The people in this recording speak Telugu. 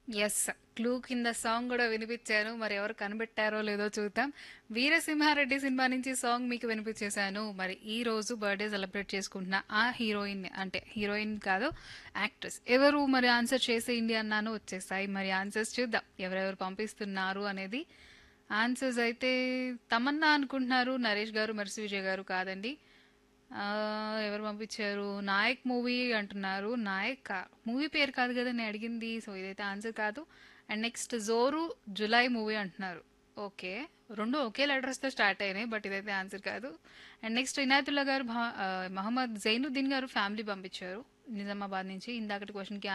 యెస్. క్లూ కింద సాంగ్ గూడా వినిపిచ్చాను. మరి ఎవరు కనిపెట్టారో లేదో చూద్దాం. 'వీరసింహారెడ్డి' సినిమా నుంచి సాంగ్ మీకు వినిపిచ్చేశాను. మరి ఈ రోజు బర్త్‌డే సెలబ్రేట్ చేసుకుంటున్న ఆ హీరోయిన్ అంటే హీరోయిన్ కాదు యాక్ట్రెస్. ఎవరు మరి ఆన్సర్ చేసేయండి అన్నాను వచ్చేసాయి. మరి ఆన్సర్స్ చూద్దాం. ఎవరెవరు పంపిస్తున్నారు అనేది. ఆన్సర్స్ అయితే తమన్నా అనుకుంటున్నారు. నరేష్ గారు, మెర్సి విజయ్ గారు కాదండి. ఎవరు పంపించారు? 'నాయక్' మూవీ అంటున్నారు. 'నాయక్' మూవీ పేరు కాదు కదా నేను అడిగింది. సో ఇదైతే ఆన్సర్ కాదు. అండ్ నెక్స్ట్ 'జోరు' జులై మూవీ అంటున్నారు. ఓకే. 2 ఒకే లెటర్స్‌తో స్టార్ట్ అయినాయి. బట్ ఇదైతే ఆన్సర్ కాదు. అండ్ నెక్స్ట్ ఇనాయతుల్లా గారు మహమ్మద్ జైనుద్దీన్ గారు ఫ్యామిలీ పంపించారు. నిజామాబాద్ నుంచి. ఇందాకటి క్వశ్చన్‌కి